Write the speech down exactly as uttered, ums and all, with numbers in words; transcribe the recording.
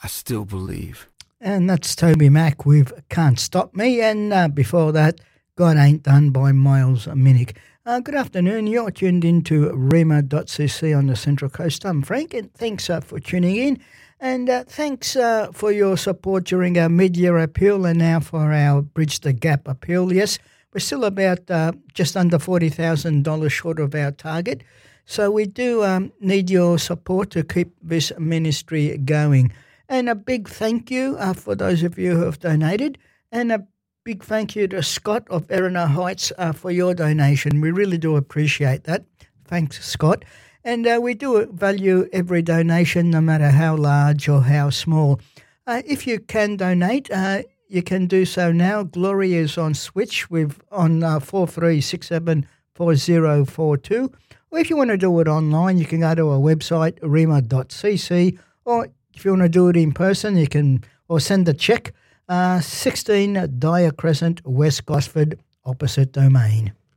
still believe. And that's Toby Mac with Can't Stop Me. And uh, before that, God Ain't Done by Miles Minnick. Uh, good afternoon. You're tuned into rema dot c c on the Central Coast. I'm Frank, and thanks uh, for tuning in. And uh, thanks uh, for your support during our mid-year appeal and now for our Bridge the Gap appeal. Yes, we're still about uh, just under forty thousand dollars short of our target. So we do um, need your support to keep this ministry going. And a big thank you uh, for those of you who have donated. And a big thank you to Scott of Erina Heights uh, for your donation. We really do appreciate that. Thanks, Scott. And uh, we do value every donation, no matter how large or how small. Uh, if you can donate, uh, you can do so now. Glory is on Switch with on uh, four three six seven four zero four two. Or if you want to do it online, you can go to our website, rema dot c c, or if you want to do it in person, you can, or send a cheque, uh, sixteen Dyer Crescent, West Gosford, opposite Domain.